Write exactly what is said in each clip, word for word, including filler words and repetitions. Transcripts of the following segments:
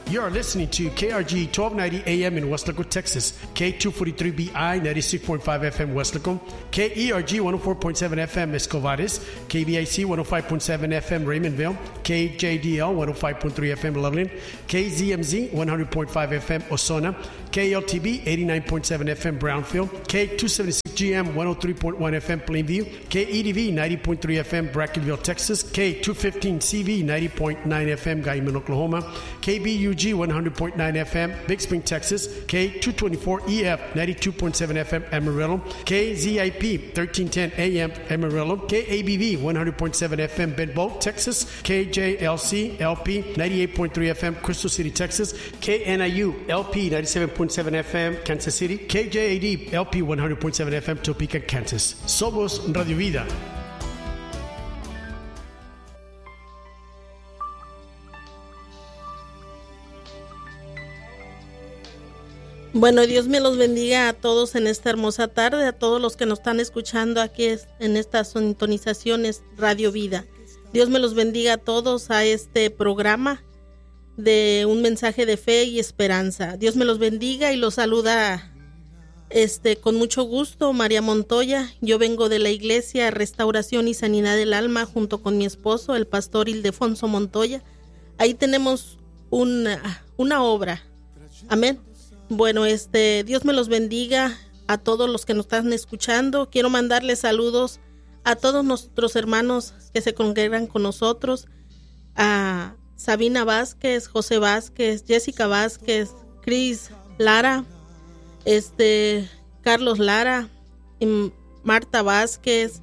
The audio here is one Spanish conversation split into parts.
You are listening to K R G twelve ninety A M in Weslaco, Texas, K two forty-three B I ninety-six point five F M Weslaco, K E R G one oh four point seven F M Escovares, K B I C one oh five point seven F M Raymondville, K J D L one oh five point three F M Loveland, K Z M Z one hundred point five F M Osona, K L T B eighty-nine point seven F M Brownfield, K two seventy-six G M one oh three point one F M Plainview, K E D V ninety point three F M Brackenville, Texas, K two fifteen C V ninety point nine F M Guyman, Oklahoma, K B U G one hundred point nine F M Big Spring, Texas, K two twenty-four E F ninety-two point seven F M Amarillo, K Z I P thirteen ten A M Amarillo, K A B V one hundred point seven F M Benbow, Texas, K J L C L P ninety-eight point three F M Crystal City, Texas, K N I U L P ninety-seven point seven F M Kansas City, K J A D L P one hundred point seven F M Topeka, Kansas. Somos Radio Vida. Bueno, Dios me los bendiga a todos en esta hermosa tarde, a todos los que nos están escuchando aquí en estas sintonizaciones Radio Vida. Dios me los bendiga a todos a este programa de un mensaje de fe y esperanza. Dios me los bendiga y los saluda este, con mucho gusto María Montoya. Yo vengo de la iglesia Restauración y Sanidad del Alma junto con mi esposo, el pastor Ildefonso Montoya. Ahí tenemos una, una obra. Amén. Bueno, este, Dios me los bendiga a todos los que nos están escuchando. Quiero mandarles saludos a todos nuestros hermanos que se congregan con nosotros, a Sabina Vázquez, José Vázquez, Jessica Vázquez, Cris Lara, este, Carlos Lara, Marta Vázquez,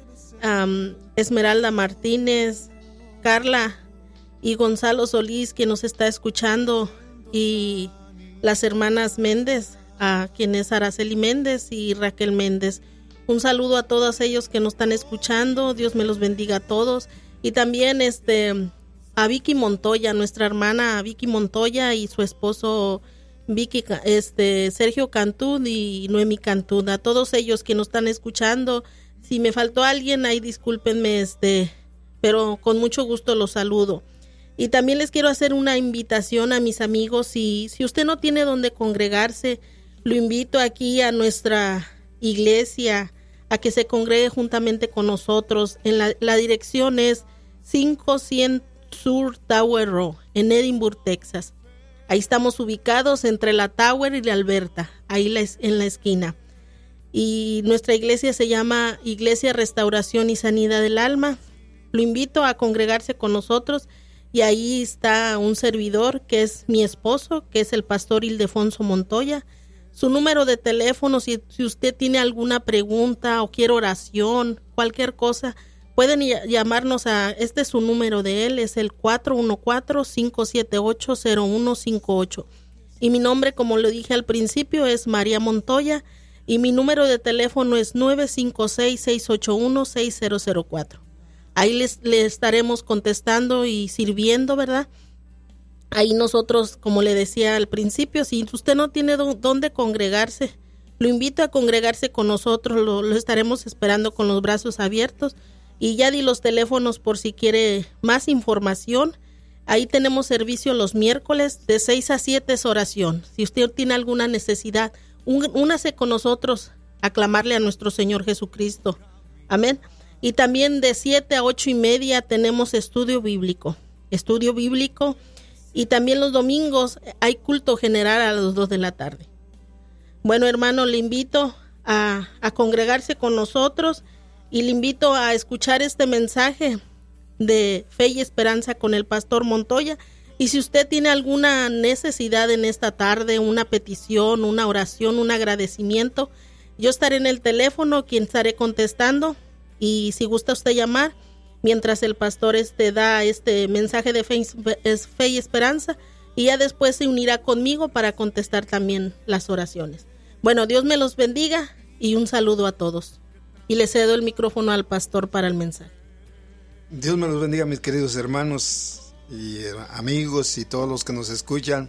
um, Esmeralda Martínez, Carla y Gonzalo Solís, que nos está escuchando, y las hermanas Méndez, a quien es Araceli Méndez y Raquel Méndez. Un saludo a todos ellos que nos están escuchando. Dios me los bendiga a todos. Y también este a Vicky Montoya, nuestra hermana Vicky Montoya y su esposo Vicky, este Sergio Cantú y Noemi Cantú. A todos ellos que nos están escuchando. Si me faltó alguien, ahí discúlpenme, este, pero con mucho gusto los saludo. Y también les quiero hacer una invitación a mis amigos. Y si usted no tiene dónde congregarse, lo invito aquí a nuestra iglesia a que se congregue juntamente con nosotros. En la, la dirección es quinientos Sur Tower Road en Edinburgh, Texas. Ahí estamos ubicados entre la Tower y la Alberta, ahí la, en la esquina. Y nuestra iglesia se llama Iglesia Restauración y Sanidad del Alma. Lo invito a congregarse con nosotros. Y ahí está un servidor que es mi esposo, que es el pastor Ildefonso Montoya. Su número de teléfono, si, si usted tiene alguna pregunta o quiere oración, cualquier cosa, pueden llamarnos a, este es su número de él, es el cuatro uno cuatro, cinco siete ocho, cero uno cinco ocho. Y mi nombre, como lo dije al principio, es María Montoya, y mi número de teléfono es nueve cinco seis, seis ocho uno, seis cero cero cuatro. Ahí les, les estaremos contestando y sirviendo, ¿verdad? Ahí nosotros, como le decía al principio, si usted no tiene dónde congregarse, lo invito a congregarse con nosotros, lo, lo estaremos esperando con los brazos abiertos. Y ya di los teléfonos por si quiere más información. Ahí tenemos servicio los miércoles de seis a siete es oración. Si usted tiene alguna necesidad, un, únase con nosotros a clamarle a nuestro Señor Jesucristo. Amén. Y también de siete a ocho y media tenemos estudio bíblico. Estudio bíblico. Y también los domingos hay culto general a las dos de la tarde. Bueno, hermano, le invito a, a congregarse con nosotros y le invito a escuchar este mensaje de fe y esperanza con el pastor Montoya. Y si usted tiene alguna necesidad en esta tarde, una petición, una oración, un agradecimiento, yo estaré en el teléfono, quien estaré contestando. Y si gusta usted llamar, mientras el pastor este da este mensaje de fe, fe y esperanza, y ya después se unirá conmigo para contestar también las oraciones. Bueno, Dios me los bendiga y un saludo a todos. Y le cedo el micrófono al pastor para el mensaje. Dios me los bendiga, mis queridos hermanos y eh, amigos y todos los que nos escuchan.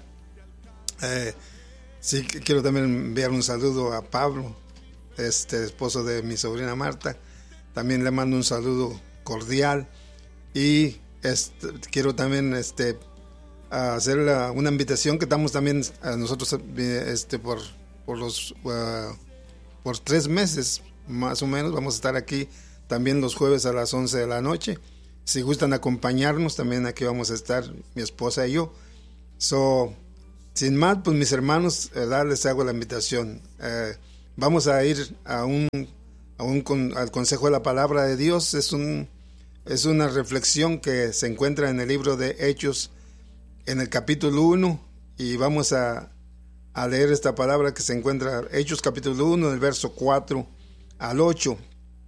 Eh, sí, quiero también enviar un saludo a Pablo, este esposo de mi sobrina Marta. También le mando un saludo cordial y este, quiero también este, a hacer la, una invitación que estamos también a nosotros este, por, por, los, uh, por tres meses, más o menos. Vamos a estar aquí también los jueves a las once de la noche. Si gustan acompañarnos, también aquí vamos a estar mi esposa y yo. So, sin más, pues mis hermanos, ¿verdad? Les hago la invitación. Eh, vamos a ir a un, a un con, al consejo de la palabra de Dios. Es, un, es una reflexión que se encuentra en el libro de Hechos, en el capítulo uno, y vamos a, a leer esta palabra que se encuentra Hechos capítulo uno, del verso cuatro al ocho.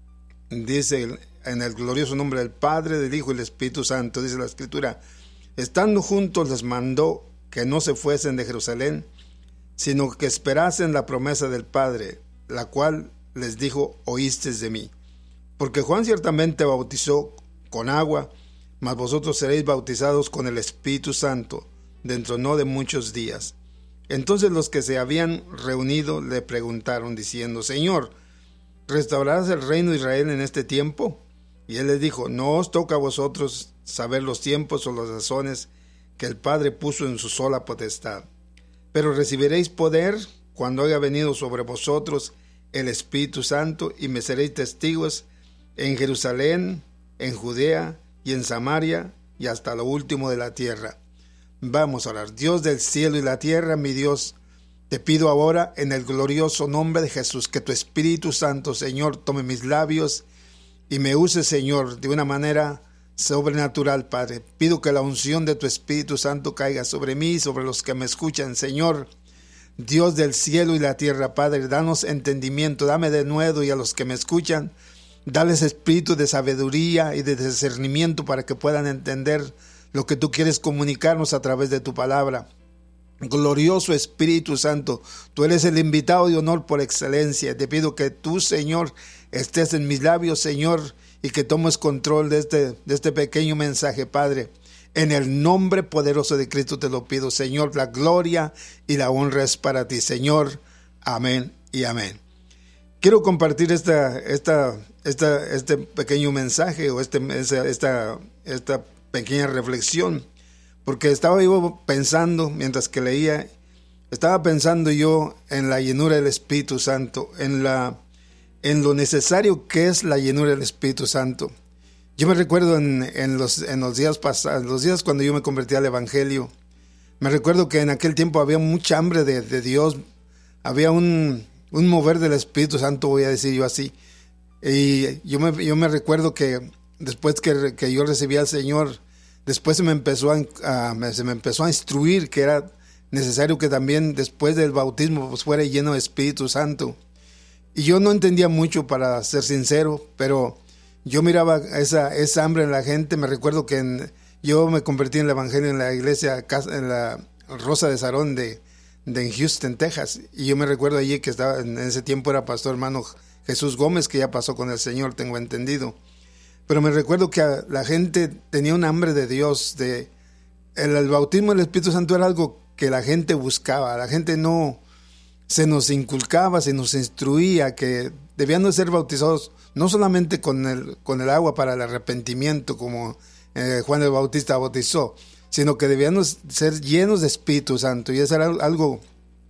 Dice: en el glorioso nombre del Padre, del Hijo y del Espíritu Santo, dice la Escritura: estando juntos les mandó que no se fuesen de Jerusalén, sino que esperasen la promesa del Padre, la cual les dijo: oístes de mí. Porque Juan ciertamente bautizó con agua, mas vosotros seréis bautizados con el Espíritu Santo dentro no de muchos días. Entonces los que se habían reunido le preguntaron diciendo: Señor, ¿restaurarás el reino de Israel en este tiempo? Y él les dijo: no os toca a vosotros saber los tiempos o las razones que el Padre puso en su sola potestad, pero recibiréis poder cuando haya venido sobre vosotros el Espíritu Santo, y me seréis testigos en Jerusalén, en Judea y en Samaria y hasta lo último de la tierra. Vamos a orar. Dios del cielo y la tierra, mi Dios, te pido ahora en el glorioso nombre de Jesús que tu Espíritu Santo, Señor, tome mis labios y me use, Señor, de una manera sobrenatural, Padre. Pido que la unción de tu Espíritu Santo caiga sobre mí y sobre los que me escuchan, Señor. Dios del cielo y la tierra, Padre, danos entendimiento, dame de nuevo, y a los que me escuchan, dales espíritu de sabiduría y de discernimiento para que puedan entender lo que tú quieres comunicarnos a través de tu palabra. Glorioso Espíritu Santo, tú eres el invitado de honor por excelencia. Te pido que tú, Señor, estés en mis labios, Señor, y que tomes control de este, de este pequeño mensaje, Padre. En el nombre poderoso de Cristo te lo pido, Señor. La gloria y la honra es para ti, Señor. Amén y amén. Quiero compartir esta, esta, esta, este pequeño mensaje o este, esta, esta pequeña reflexión, porque estaba yo pensando, mientras que leía, estaba pensando yo en la llenura del Espíritu Santo, en, la, en lo necesario que es la llenura del Espíritu Santo. Yo me recuerdo en, en, los, en los días pasados, los días cuando yo me convertí al Evangelio, me recuerdo que en aquel tiempo había mucha hambre de, de Dios, había un... un mover del Espíritu Santo, voy a decir yo así. Y yo me, yo me recuerdo que después que, que yo recibí al Señor, después se me, empezó a, a, se me empezó a instruir que era necesario que también después del bautismo pues fuera lleno de Espíritu Santo. Y yo no entendía mucho, para ser sincero, pero yo miraba esa, esa hambre en la gente. Me recuerdo que en, yo me convertí en el Evangelio en la iglesia, en la Rosa de Sarón de de Houston, Texas, y yo me recuerdo allí que estaba, en ese tiempo era pastor hermano Jesús Gómez, que ya pasó con el Señor, tengo entendido, pero me recuerdo que la gente tenía un hambre de Dios, de el, el bautismo del Espíritu Santo era algo que la gente buscaba, la gente no, se nos inculcaba, se nos instruía que debían de ser bautizados no solamente con el, con el agua para el arrepentimiento, como eh, Juan el Bautista bautizó, sino que debíamos ser llenos de Espíritu Santo. Y eso era algo,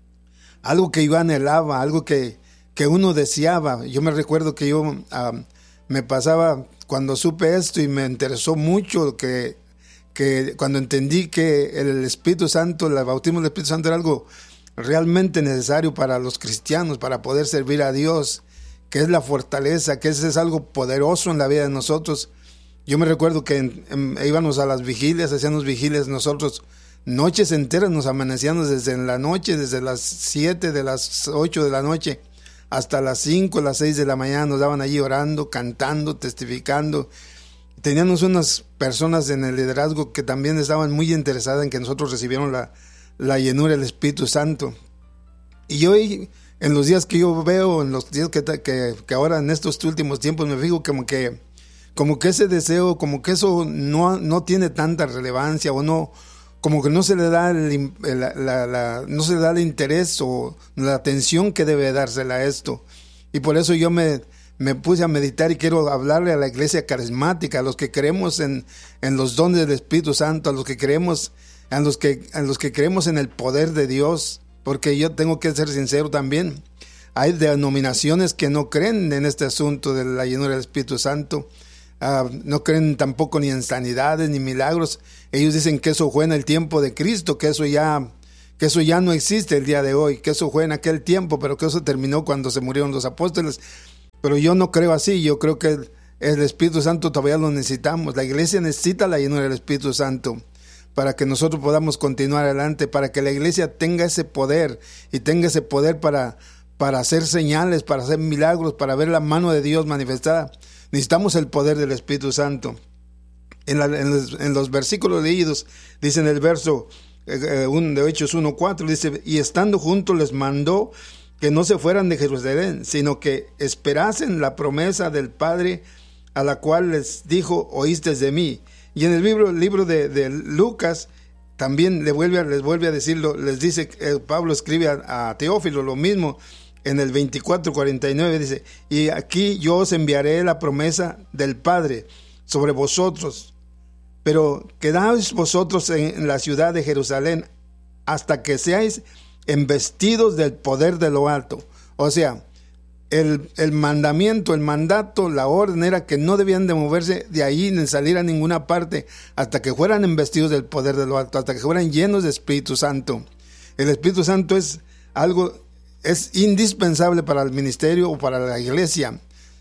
algo que yo anhelaba, algo que, que uno deseaba. Yo me recuerdo que yo uh, me pasaba, cuando supe esto y me interesó mucho, que, que cuando entendí que el Espíritu Santo, el bautismo del Espíritu Santo era algo realmente necesario para los cristianos, para poder servir a Dios, que es la fortaleza, que ese es algo poderoso en la vida de nosotros. Yo me recuerdo que en, en, íbamos a las vigilias, hacíamos vigilias nosotros, noches enteras, nos amanecíamos desde la noche, desde las siete, de las ocho de la noche, hasta las cinco, las seis de la mañana, nos daban allí orando, cantando, testificando. Teníamos unas personas en el liderazgo que también estaban muy interesadas en que nosotros recibiéramos la, la llenura del Espíritu Santo. Y yo, en los días que yo veo, en los días que, que, que ahora en estos últimos tiempos, me fijo como que como que ese deseo, como que eso no, no tiene tanta relevancia, o no, como que no se le da el, la, la, la, no se le da el interés o la atención que debe dársela a esto. Y por eso yo me, me puse a meditar y quiero hablarle a la iglesia carismática, a los que creemos en, en los dones del Espíritu Santo, a los que creemos a los que, a los que creemos en el poder de Dios, porque yo tengo que ser sincero también. Hay denominaciones que no creen en este asunto de la llenura del Espíritu Santo. Uh, no creen tampoco ni en sanidades ni milagros. Ellos dicen que eso fue en el tiempo de Cristo, que eso ya, que eso ya no existe el día de hoy, que eso fue en aquel tiempo, pero que eso terminó cuando se murieron los apóstoles. Pero yo no creo así. Yo creo que el, el Espíritu Santo todavía lo necesitamos. La iglesia necesita la llenura del Espíritu Santo para que nosotros podamos continuar adelante, para que la iglesia tenga ese poder y tenga ese poder para, para hacer señales, para hacer milagros, para ver la mano de Dios manifestada. Necesitamos el poder del Espíritu Santo. En, la, en, los, en los versículos leídos, dice en el verso eh, de Hechos uno cuatro, dice, y estando juntos les mandó que no se fueran de Jerusalén, sino que esperasen la promesa del Padre, a la cual les dijo, oísteis de mí. Y en el libro, libro de, de Lucas, también le vuelve, les vuelve a decirlo, les dice, eh, Pablo escribe a, a Teófilo lo mismo, en el veinticuatro cuarenta y nueve dice, y aquí yo os enviaré la promesa del Padre sobre vosotros, pero quedaos vosotros en la ciudad de Jerusalén hasta que seáis embestidos del poder de lo alto. O sea, el, el mandamiento, el mandato, la orden era que no debían de moverse de ahí ni salir a ninguna parte hasta que fueran embestidos del poder de lo alto, hasta que fueran llenos de Espíritu Santo. El Espíritu Santo es algo es indispensable para el ministerio o para la iglesia.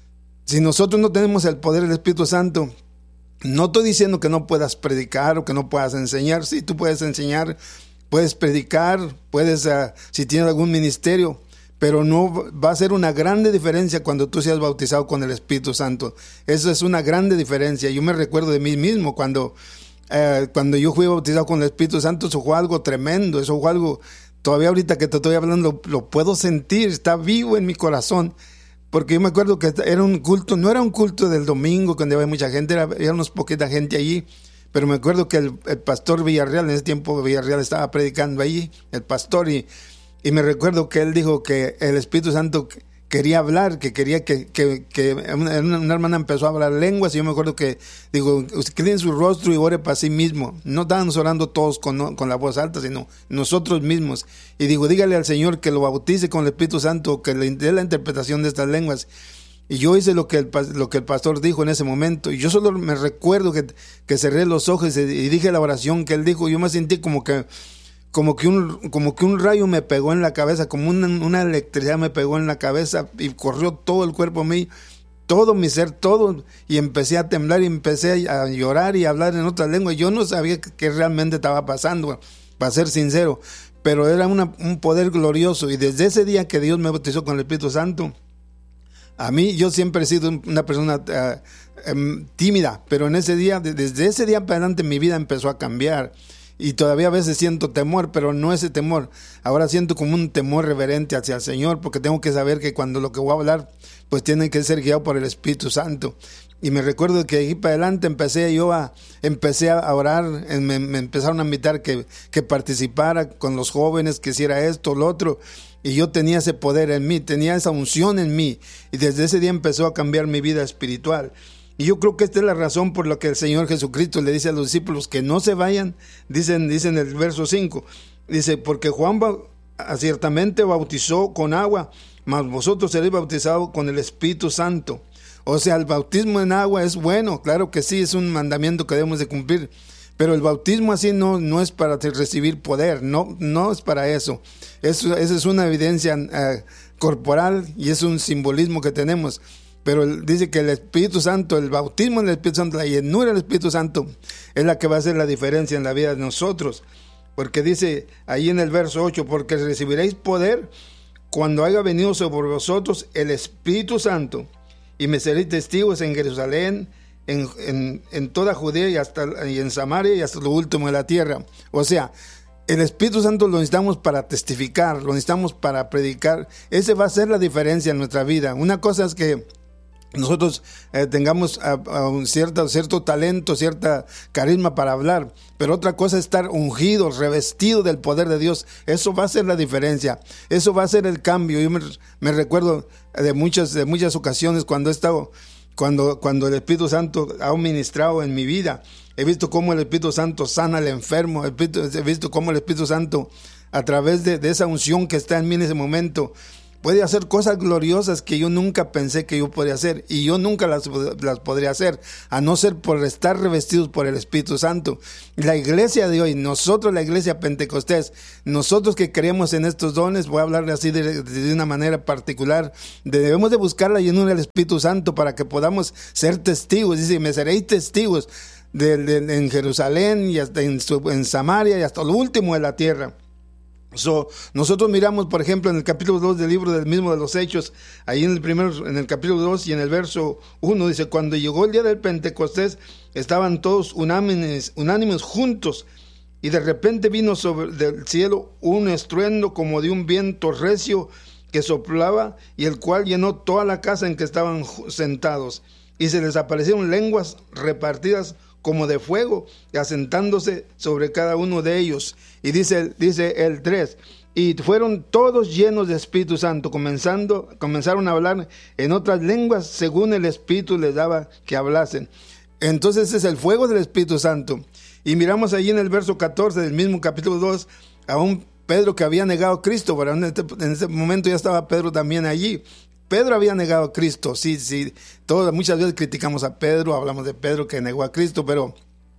Si nosotros no tenemos el poder del Espíritu Santo, no estoy diciendo que no puedas predicar o que no puedas enseñar. Sí, tú puedes enseñar, puedes predicar, puedes, uh, si tienes algún ministerio, pero no va a ser una grande diferencia cuando tú seas bautizado con el Espíritu Santo. Eso es una grande diferencia. Yo me recuerdo de mí mismo cuando, uh, cuando yo fui bautizado con el Espíritu Santo, eso fue algo tremendo, eso fue algo... Todavía ahorita que te estoy hablando lo, lo puedo sentir, está vivo en mi corazón, porque yo me acuerdo que era un culto, no era un culto del domingo cuando había mucha gente, era, era unos poquita gente allí, pero me acuerdo que el, el pastor Villarreal, en ese tiempo Villarreal estaba predicando allí, el pastor, y, y me recuerdo que él dijo que el Espíritu Santo quería hablar, que quería que, que, que una, una hermana empezó a hablar lenguas, y yo me acuerdo que, digo, inclinen su rostro y ore para sí mismo. No estábamos orando todos con, con la voz alta, sino nosotros mismos. Y digo, dígale al Señor que lo bautice con el Espíritu Santo, que le dé la interpretación de estas lenguas. Y yo hice lo que el, lo que el pastor dijo en ese momento, y yo solo me recuerdo que, que cerré los ojos y, y dije la oración que él dijo. Yo me sentí como que Como que, un, como que un rayo me pegó en la cabeza, como una, una electricidad me pegó en la cabeza y corrió todo el cuerpo mío, todo mi ser, todo, y empecé a temblar y empecé a llorar y a hablar en otra lengua. Yo no sabía qué realmente estaba pasando, para ser sincero, pero era una, un poder glorioso. Y desde ese día que Dios me bautizó con el Espíritu Santo, a mí, yo siempre he sido una persona uh, um, tímida, pero en ese día, desde ese día para adelante mi vida empezó a cambiar. Y todavía a veces siento temor, pero no ese temor. Ahora siento como un temor reverente hacia el Señor, porque tengo que saber que cuando lo que voy a hablar, pues tiene que ser guiado por el Espíritu Santo. Y me recuerdo que de aquí para adelante empecé yo a, empecé a orar, me, me empezaron a invitar que, que participara con los jóvenes, que hiciera esto, lo otro. Y yo tenía ese poder en mí, tenía esa unción en mí. Y desde ese día empezó a cambiar mi vida espiritual. Y yo creo que esta es la razón por la que el Señor Jesucristo le dice a los discípulos que no se vayan. Dicen, dicen en el verso cinco, dice, porque Juan ba- ciertamente bautizó con agua, mas vosotros seréis bautizados con el Espíritu Santo. O sea, el bautismo en agua es bueno, claro que sí, es un mandamiento que debemos de cumplir, pero el bautismo así no, no es para recibir poder, no, no es para eso. Eso, eso es una evidencia uh, corporal y es un simbolismo que tenemos. Pero dice que el Espíritu Santo, el bautismo en el Espíritu Santo, la llenura del Espíritu Santo es la que va a hacer la diferencia en la vida de nosotros. Porque dice ahí en el verso ocho, porque recibiréis poder cuando haya venido sobre vosotros el Espíritu Santo, y me seréis testigos en Jerusalén, en, en, en toda Judea y, hasta, y en Samaria y hasta lo último de la tierra. O sea, el Espíritu Santo lo necesitamos para testificar, lo necesitamos para predicar. Ese va a ser la diferencia en nuestra vida. Una cosa es que nosotros eh, tengamos uh, uh, un cierto, cierto talento, cierta carisma para hablar, pero otra cosa es estar ungidos, revestidos del poder de Dios. Eso va a ser la diferencia, eso va a ser el cambio. Yo me, me recuerdo de muchas, de muchas ocasiones cuando he estado cuando, cuando el Espíritu Santo ha ministrado en mi vida. He visto cómo el Espíritu Santo sana al enfermo. He visto, he visto cómo el Espíritu Santo, a través de, de esa unción que está en mí en ese momento, puede hacer cosas gloriosas que yo nunca pensé que yo podría hacer, y yo nunca las, las podría hacer, a no ser por estar revestidos por el Espíritu Santo. La iglesia de hoy, nosotros la iglesia Pentecostés, nosotros que creemos en estos dones, voy a hablarle así de, de una manera particular, debemos de buscar la llenura del Espíritu Santo para que podamos ser testigos. Dice, me seréis testigos de, de, en Jerusalén y hasta en, en Samaria y hasta lo último de la tierra. So, nosotros miramos, por ejemplo, en el capítulo dos del libro del mismo de los Hechos, ahí en el primero, en el capítulo dos y en el verso uno, dice, cuando llegó el día del Pentecostés, estaban todos unánimes, unánimes juntos, y de repente vino sobre del cielo un estruendo como de un viento recio que soplaba, y el cual llenó toda la casa en que estaban sentados, y se les aparecieron lenguas repartidas como de fuego, asentándose sobre cada uno de ellos. Y dice, dice el tres, y fueron todos llenos de Espíritu Santo, comenzando, comenzaron a hablar en otras lenguas según el Espíritu les daba que hablasen. Entonces ese es el fuego del Espíritu Santo. Y miramos allí en el verso catorce del mismo capítulo dos, a un Pedro que había negado a Cristo, pero en este, en este momento ya estaba Pedro también allí. Pedro había negado a Cristo, sí, sí, todas, muchas veces criticamos a Pedro, hablamos de Pedro que negó a Cristo, pero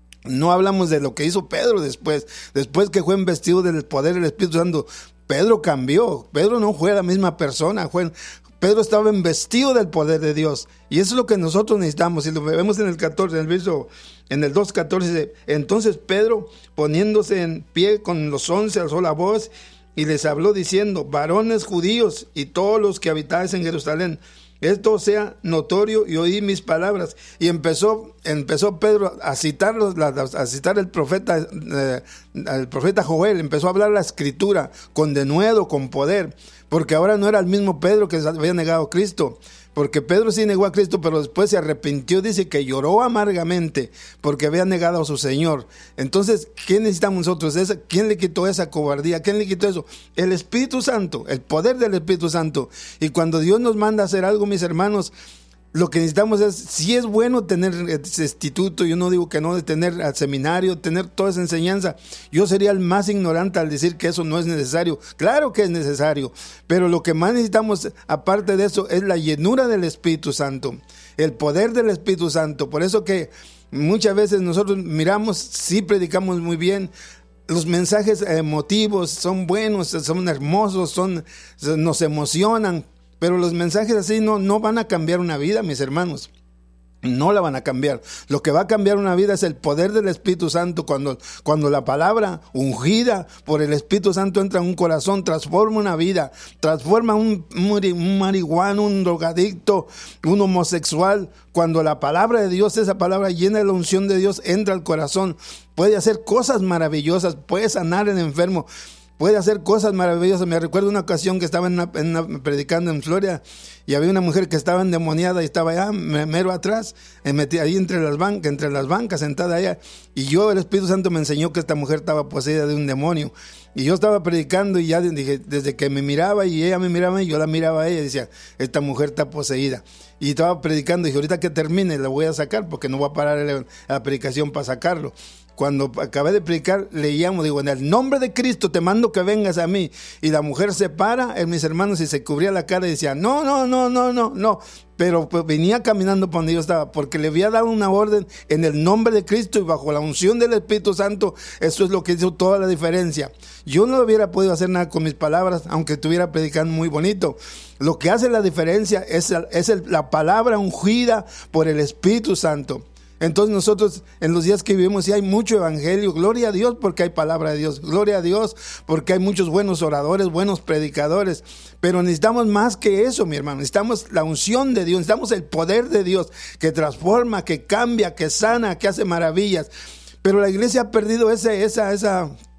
no hablamos de lo que hizo Pedro después, después que fue investido del poder del Espíritu Santo. Pedro cambió, Pedro no fue la misma persona, fue, Pedro estaba investido del poder de Dios, y eso es lo que nosotros necesitamos. Y lo vemos en el catorce, en el verso, en el dos catorce, dice, entonces Pedro, poniéndose en pie con los once, alzó la voz y les habló diciendo, varones judíos y todos los que habitáis en Jerusalén, esto sea notorio y oí mis palabras. Y empezó, empezó Pedro a citar, a citar el profeta, eh, el profeta Joel, empezó a hablar la escritura con denuedo, con poder, porque ahora no era el mismo Pedro que había negado a Cristo. Porque Pedro sí negó a Cristo, pero después se arrepintió, dice que lloró amargamente porque había negado a su Señor. Entonces, ¿qué necesitamos nosotros? ¿Quién le quitó esa cobardía? ¿Quién le quitó eso? El Espíritu Santo, el poder del Espíritu Santo. Y cuando Dios nos manda a hacer algo, mis hermanos, lo que necesitamos es, si es bueno tener ese instituto, yo no digo que no, de tener al seminario, tener toda esa enseñanza. Yo sería el más ignorante al decir que eso no es necesario. Claro que es necesario, pero lo que más necesitamos, aparte de eso, es la llenura del Espíritu Santo, el poder del Espíritu Santo. Por eso que muchas veces nosotros miramos, sí predicamos muy bien, los mensajes emotivos son buenos, son hermosos, son, nos emocionan, pero los mensajes así no, no van a cambiar una vida, mis hermanos. No la van a cambiar. Lo que va a cambiar una vida es el poder del Espíritu Santo. Cuando, cuando la palabra ungida por el Espíritu Santo entra en un corazón, transforma una vida, transforma un, un marihuano, un drogadicto, un homosexual. Cuando la palabra de Dios, esa palabra llena de la unción de Dios, entra al corazón, puede hacer cosas maravillosas, puede sanar al enfermo, puede hacer cosas maravillosas. Me recuerdo una ocasión que estaba en una, en una, predicando en Florida, y había una mujer que estaba endemoniada y estaba allá mero atrás, metí ahí entre las bancas, entre las bancas, sentada allá. Y yo, el Espíritu Santo me enseñó que esta mujer estaba poseída de un demonio. Y yo estaba predicando y ya dije, desde que me miraba y ella me miraba y yo la miraba a ella, decía, esta mujer está poseída. Y estaba predicando y dije, ahorita que termine la voy a sacar porque no voy a parar la, la predicación para sacarlo. Cuando acabé de predicar, le llamo, digo, en el nombre de Cristo te mando que vengas a mí. Y la mujer se para, en mis hermanos, y se cubría la cara y decía, no, no, no, no, no, no. Pero pues venía caminando por donde yo estaba, porque le había dado una orden en el nombre de Cristo y bajo la unción del Espíritu Santo. Eso es lo que hizo toda la diferencia. Yo no hubiera podido hacer nada con mis palabras, aunque estuviera predicando muy bonito. Lo que hace la diferencia es, es el, la palabra ungida por el Espíritu Santo. Entonces nosotros en los días que vivimos sí hay mucho evangelio, gloria a Dios porque hay palabra de Dios, gloria a Dios porque hay muchos buenos oradores, buenos predicadores, pero necesitamos más que eso, mi hermano. Necesitamos la unción de Dios, necesitamos el poder de Dios que transforma, que cambia, que sana, que hace maravillas. Pero la iglesia ha perdido ese, esa, esa,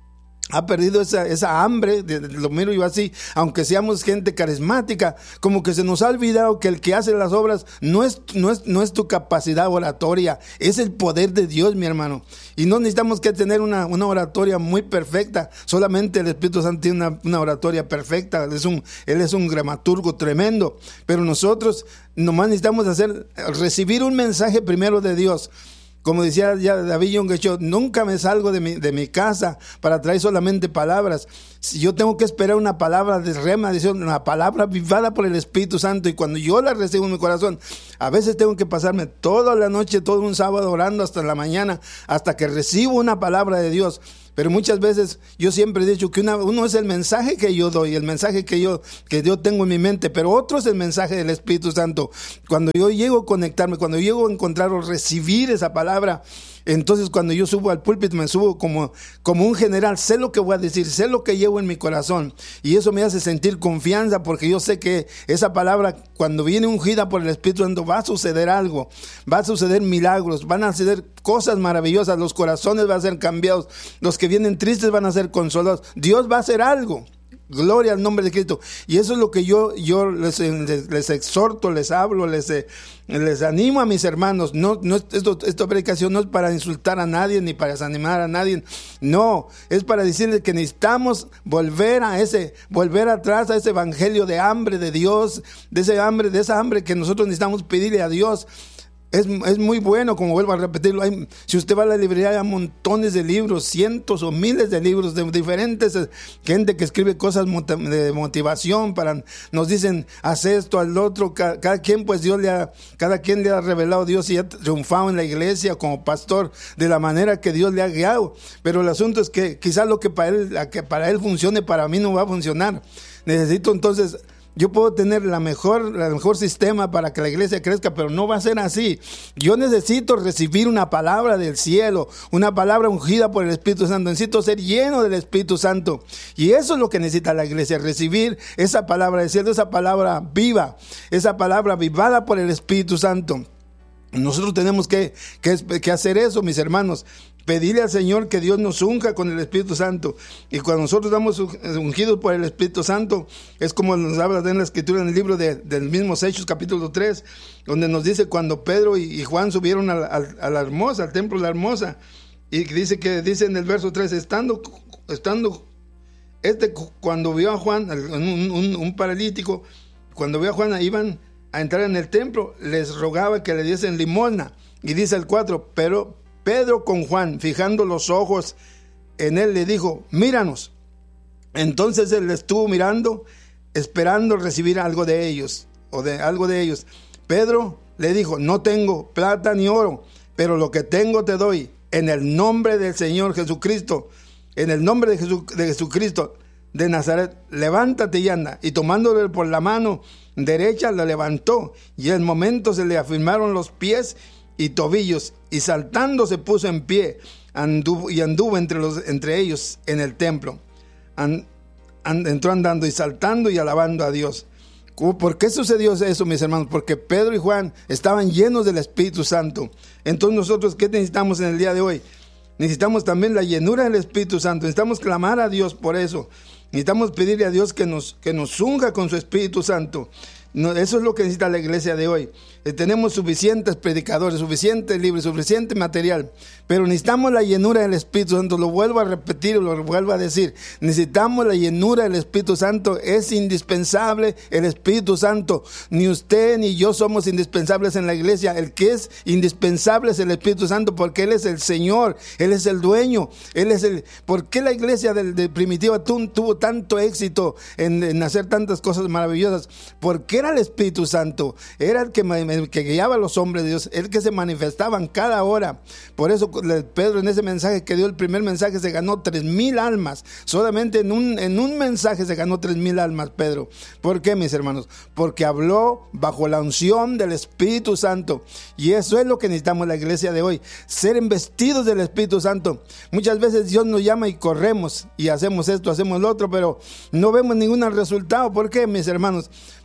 ha perdido esa, esa hambre, de, de, lo miro yo así, aunque seamos gente carismática, como que se nos ha olvidado que el que hace las obras no es, no es, no es tu capacidad oratoria, es el poder de Dios, mi hermano. Y no necesitamos que tener una, una oratoria muy perfecta, solamente el Espíritu Santo tiene una, una oratoria perfecta, es un, Él es un dramaturgo tremendo, pero nosotros nomás necesitamos hacer, recibir un mensaje primero de Dios. Como decía ya David Young, yo nunca me salgo de mi, de mi casa para traer solamente palabras. Si yo tengo que esperar una palabra de rema, una palabra vivada por el Espíritu Santo, y cuando yo la recibo en mi corazón, a veces tengo que pasarme toda la noche, todo un sábado orando hasta la mañana, hasta que recibo una palabra de Dios. Pero muchas veces yo siempre he dicho que una, uno es el mensaje que yo doy, el mensaje que yo, que yo tengo en mi mente, pero otro es el mensaje del Espíritu Santo. Cuando yo llego a conectarme, cuando yo llego a encontrar o recibir esa palabra, entonces cuando yo subo al púlpito me subo como, como un general, sé lo que voy a decir, sé lo que llevo en mi corazón, y eso me hace sentir confianza, porque yo sé que esa palabra, cuando viene ungida por el Espíritu Santo, va a suceder algo, va a suceder milagros, van a suceder cosas maravillosas, los corazones van a ser cambiados, los que vienen tristes van a ser consolados, Dios va a hacer algo. Gloria al nombre de Cristo. Y eso es lo que yo, yo les, les, les exhorto, les hablo, les, les animo a mis hermanos. No, no, esto, esta predicación no es para insultar a nadie ni para desanimar a nadie. No, es para decirles que necesitamos volver a ese, volver atrás a ese evangelio de hambre de Dios, de ese hambre, de esa hambre que nosotros necesitamos pedirle a Dios. Es, es muy bueno, como vuelvo a repetirlo, hay, si usted va a la librería hay montones de libros, cientos o miles de libros de diferentes, gente que escribe cosas de motivación, para, nos dicen, haz esto, al otro, cada, cada quien pues Dios le ha, cada quien le ha revelado Dios y ha triunfado en la iglesia como pastor de la manera que Dios le ha guiado, pero el asunto es que quizás lo que para él, que para él funcione, para mí no va a funcionar. Necesito entonces... Yo puedo tener la mejor, el mejor sistema para que la iglesia crezca, pero no va a ser así. Yo necesito recibir una palabra del cielo, una palabra ungida por el Espíritu Santo. Necesito ser lleno del Espíritu Santo. Y eso es lo que necesita la iglesia, recibir esa palabra del cielo, esa palabra viva, esa palabra vivada por el Espíritu Santo. Nosotros tenemos que, que, que hacer eso, mis hermanos. Pedirle al Señor que Dios nos unja con el Espíritu Santo. Y cuando nosotros estamos ungidos por el Espíritu Santo, es como nos habla en la Escritura en el libro de, del mismo Hechos, capítulo tres, donde nos dice cuando Pedro y, y Juan subieron a la, a la hermosa, al templo de la hermosa, y dice que dice en el verso tres, estando, estando este cuando vio a Juan, un, un, un paralítico, cuando vio a Juan, iban a entrar en el templo, les rogaba que le diesen limosna. Y dice el cuatro, pero Pedro con Juan, fijando los ojos en él, le dijo, míranos. Entonces él estuvo mirando, esperando recibir algo de ellos, o de algo de ellos. Pedro le dijo, no tengo plata ni oro, pero lo que tengo te doy. En el nombre del Señor Jesucristo, en el nombre de, Jesu, de Jesucristo de Nazaret, levántate y anda. Y tomándole por la mano derecha, la levantó, y en el momento se le afirmaron los pies y tobillos, y saltando se puso en pie, anduvo, y anduvo entre, los, entre ellos en el templo. And, and, entró andando y saltando y alabando a Dios. ¿Por qué sucedió eso, mis hermanos? Porque Pedro y Juan estaban llenos del Espíritu Santo. Entonces nosotros, ¿qué necesitamos en el día de hoy? Necesitamos también la llenura del Espíritu Santo. Necesitamos clamar a Dios por eso. Necesitamos pedirle a Dios que nos, que nos unja con su Espíritu Santo. No, eso es lo que necesita la iglesia de hoy. Eh, tenemos suficientes predicadores, suficiente libros, suficiente material, pero necesitamos la llenura del Espíritu Santo. Lo vuelvo a repetir, lo vuelvo a decir. Necesitamos la llenura del Espíritu Santo. Es indispensable el Espíritu Santo. Ni usted ni yo somos indispensables en la iglesia. El que es indispensable es el Espíritu Santo, porque Él es el Señor, Él es el dueño, Él es el... ¿Por qué la iglesia de, de primitiva tuvo, tuvo tanto éxito en, en hacer tantas cosas maravillosas? Porque era el Espíritu Santo, era el que, que guiaba a los hombres de Dios, el que se manifestaban cada hora. Por eso Pedro en ese mensaje que dio, el primer mensaje, se ganó tres mil almas. Solamente en un, en un mensaje se ganó tres mil almas, Pedro. ¿Por qué, mis hermanos? Porque habló bajo la unción del Espíritu Santo. Y eso es lo que necesitamos en la iglesia de hoy, ser investidos del Espíritu Santo. Muchas veces Dios nos llama y corremos y hacemos esto, hacemos lo otro, pero no vemos ningún resultado. ¿Por qué, mis hermanos?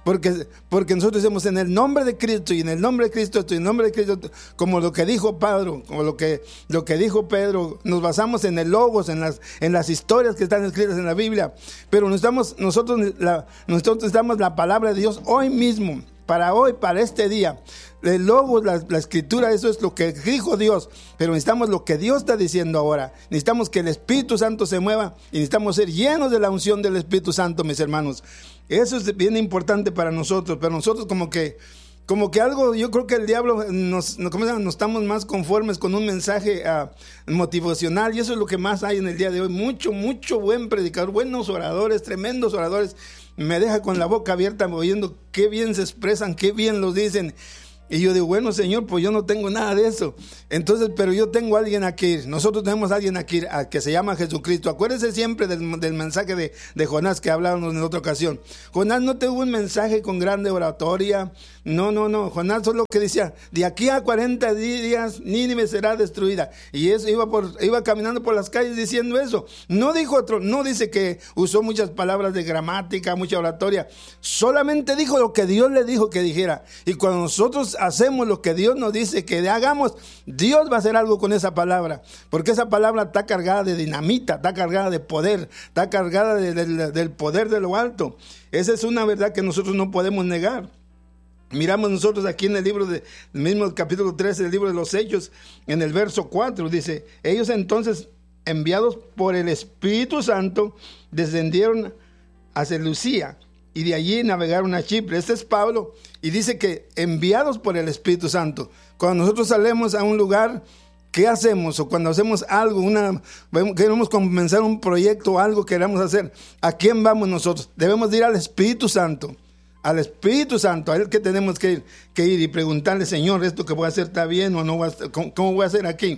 Porque, porque nosotros decimos en el nombre de Cristo y en el nombre de Cristo esto y en el nombre de Cristo esto, como lo que dijo Pedro, como lo que, lo que dijo Pedro, nos basamos en el logos, en las, en las historias que están escritas en la Biblia, pero necesitamos, nosotros, la, nosotros necesitamos la palabra de Dios hoy mismo, para hoy, para este día. El logos, la, la escritura, eso es lo que dijo Dios, pero necesitamos lo que Dios está diciendo ahora. Necesitamos que el Espíritu Santo se mueva y necesitamos ser llenos de la unción del Espíritu Santo, mis hermanos. Eso es bien importante para nosotros, pero nosotros como que, como que algo, yo creo que el diablo nos, nos, nos estamos más conformes con un mensaje uh, motivacional, y eso es lo que más hay en el día de hoy. Mucho, mucho buen predicador, buenos oradores, tremendos oradores. Me deja con la boca abierta oyendo qué bien se expresan, qué bien los dicen. Y yo digo, bueno, Señor, pues yo no tengo nada de eso. Entonces, pero yo tengo a alguien aquí. Nosotros tenemos a alguien aquí a, que se llama Jesucristo. Acuérdense siempre del, del mensaje de, de Jonás que hablábamos en otra ocasión. Jonás no tuvo un mensaje con grande oratoria. No, no, no. Jonás solo que decía, de aquí a cuarenta días Nínive será destruida. Y eso iba, por, iba caminando por las calles diciendo eso. No dijo otro, no dice que usó muchas palabras de gramática, mucha oratoria. Solamente dijo lo que Dios le dijo que dijera. Y cuando nosotros hacemos lo que Dios nos dice que hagamos, Dios va a hacer algo con esa palabra, porque esa palabra está cargada de dinamita, está cargada de poder, está cargada de, de, del poder de lo alto. Esa es una verdad que nosotros no podemos negar. Miramos nosotros aquí en el libro de, el mismo capítulo trece del libro de los Hechos, en el verso cuatro, dice, ellos entonces, enviados por el Espíritu Santo, descendieron a Seleucia, y de allí navegaron a Chipre. Este es Pablo, y dice que enviados por el Espíritu Santo. Cuando nosotros salimos a un lugar, ¿qué hacemos? O cuando hacemos algo, una, queremos comenzar un proyecto o algo que queramos hacer, ¿a quién vamos nosotros? Debemos ir al Espíritu Santo, al Espíritu Santo, a él que tenemos que ir, que ir y preguntarle, Señor, ¿esto que voy a hacer está bien o no? Voy a, ¿cómo, ¿Cómo voy a hacer aquí?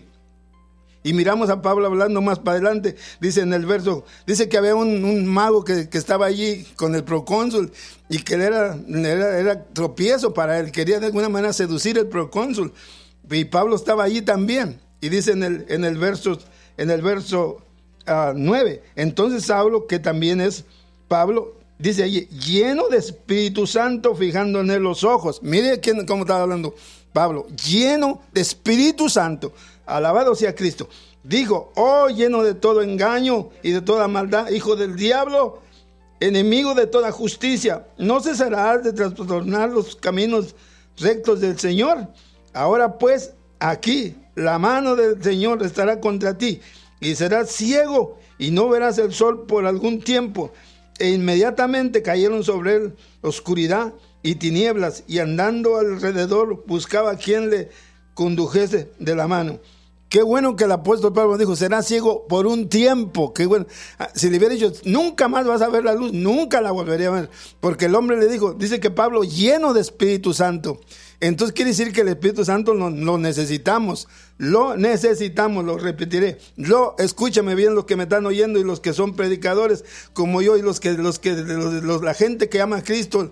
Y miramos a Pablo hablando más para adelante, dice en el verso, dice que había un, un mago que, que estaba allí con el procónsul y que era, era, era tropiezo para él, quería de alguna manera seducir al procónsul. Y Pablo estaba allí también. Y dice en el, en el verso, en el verso uh, nueve, entonces Saulo, que también es Pablo, dice allí, lleno de Espíritu Santo, fijando en él los ojos. Mire quién, cómo estaba hablando Pablo, lleno de Espíritu Santo. Alabado sea Cristo. Dijo, oh, lleno de todo engaño y de toda maldad, hijo del diablo, enemigo de toda justicia, ¿no cesarás de trastornar los caminos rectos del Señor? Ahora pues, aquí la mano del Señor estará contra ti, y serás ciego, y no verás el sol por algún tiempo. E inmediatamente cayeron sobre él oscuridad y tinieblas, y andando alrededor buscaba a quien le condujese de la mano. Qué bueno que el apóstol Pablo dijo, será ciego por un tiempo. Qué bueno. Si le hubiera dicho, nunca más vas a ver la luz, nunca la volvería a ver. Porque el hombre le dijo, dice que Pablo lleno de Espíritu Santo. Entonces quiere decir que el Espíritu Santo lo, lo necesitamos. Lo necesitamos, lo repetiré. Lo, escúchame bien los que me están oyendo y los que son predicadores como yo y los que, los que, los, los, la gente que ama a Cristo.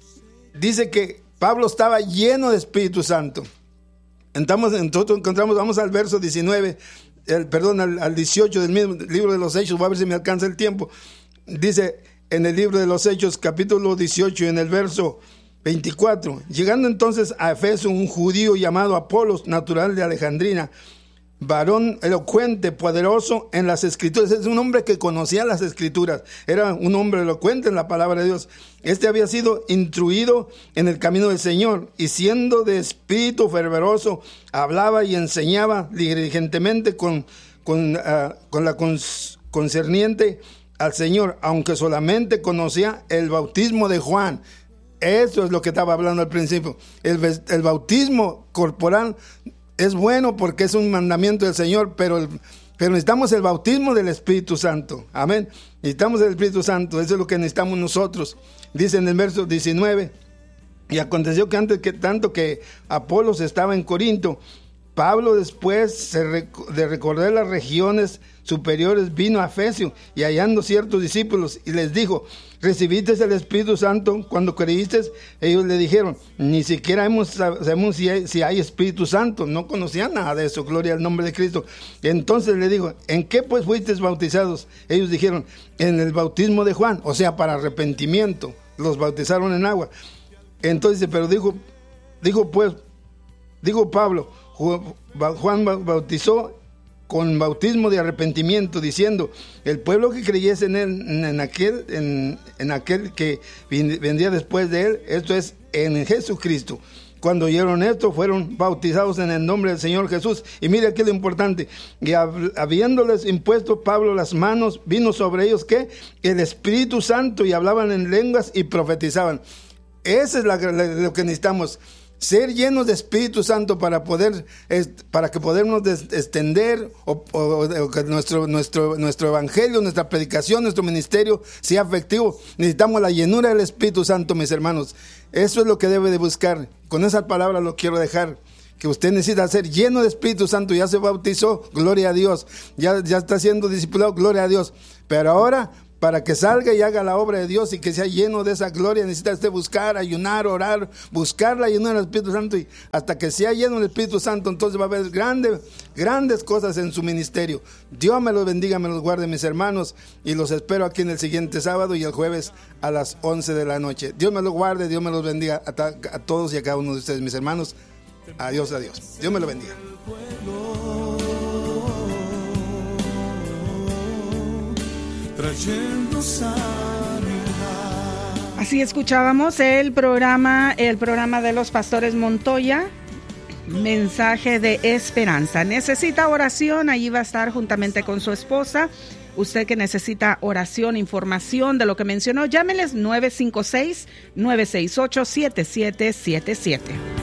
Dice que Pablo estaba lleno de Espíritu Santo. Entonces, nosotros encontramos, vamos al verso diecinueve, el, perdón, al, al dieciocho del mismo libro de los Hechos, voy a ver si me alcanza el tiempo. Dice en el libro de los Hechos, capítulo dieciocho, en el verso veinticuatro, llegando entonces a Efeso, un judío llamado Apolos, natural de Alejandrina, varón elocuente, poderoso en las escrituras. Es un hombre que conocía las escrituras, era un hombre elocuente en la palabra de Dios. Este había sido instruido en el camino del Señor, y siendo de espíritu fervoroso, hablaba y enseñaba diligentemente con, con, uh, con la cons, concerniente al Señor, aunque solamente conocía el bautismo de Juan. Eso es lo que estaba hablando al principio. El, el bautismo corporal es bueno porque es un mandamiento del Señor, pero, el, pero necesitamos el bautismo del Espíritu Santo. Amén. Necesitamos el Espíritu Santo. Eso es lo que necesitamos nosotros. Dice en el verso diecinueve, y aconteció que antes que tanto que Apolos estaba en Corinto, Pablo, después de recorrer las regiones superiores, vino a Efesio, y hallando ciertos discípulos, y les dijo, ¿recibiste el Espíritu Santo cuando creíste? Ellos le dijeron, ni siquiera hemos, sabemos si hay, si hay Espíritu Santo. No conocían nada de eso, gloria al nombre de Cristo. Entonces le dijo, ¿en qué pues fuisteis bautizados? Ellos dijeron, en el bautismo de Juan, o sea, para arrepentimiento. los bautizaron en agua. Entonces, pero dijo, dijo pues, dijo Pablo, Juan bautizó con bautismo de arrepentimiento, diciendo, el pueblo que creyese en él, en aquel, en, en aquel que vendría después de él, esto es, en Jesucristo. Cuando oyeron esto, fueron bautizados en el nombre del Señor Jesús. Y mire aquí lo importante, y habiéndoles impuesto Pablo las manos, vino sobre ellos, ¿qué? El Espíritu Santo, y hablaban en lenguas y profetizaban. Eso es la, la, lo que necesitamos, ser llenos de Espíritu Santo para poder, es, para que podamos extender o, o, o que nuestro, nuestro, nuestro evangelio, nuestra predicación, nuestro ministerio sea efectivo. Necesitamos la llenura del Espíritu Santo, mis hermanos. Eso es lo que debe de buscar. Con esa palabra lo quiero dejar, que usted necesita ser lleno de Espíritu Santo. Ya se bautizó, gloria a Dios. Ya, ya está siendo discipulado, gloria a Dios. Pero ahora, para que salga y haga la obra de Dios y que sea lleno de esa gloria, necesita usted buscar, ayunar, orar, buscar la llenura del Espíritu Santo, y hasta que sea lleno del Espíritu Santo, entonces va a haber grandes, grandes cosas en su ministerio. Dios me los bendiga, me los guarde, mis hermanos, y los espero aquí en el siguiente sábado y el jueves a las once de la noche. Dios me los guarde, Dios me los bendiga a, ta- a todos y a cada uno de ustedes, mis hermanos. Adiós, adiós. Dios me los bendiga. Trayendo sanidad. Así escuchábamos el programa, el programa de los pastores Montoya, mensaje de esperanza. Necesita oración, allí va a estar juntamente con su esposa. Usted que necesita oración, información de lo que mencionó, llámeles nueve cinco seis, nueve seis ocho, siete siete siete siete.